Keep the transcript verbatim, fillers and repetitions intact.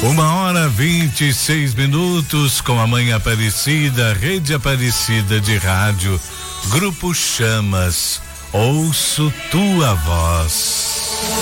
Uma hora vinte e seis minutos com a Mãe Aparecida, Rede Aparecida de Rádio, Grupo Chamas, ouço tua voz.